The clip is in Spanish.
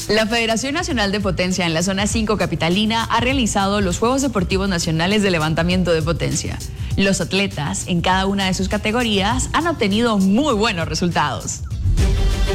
La Federación Nacional de Potencia en la Zona 5 capitalina ha realizado los Juegos Deportivos Nacionales de Levantamiento de Potencia. Los atletas, en cada una de sus categorías, han obtenido muy buenos resultados.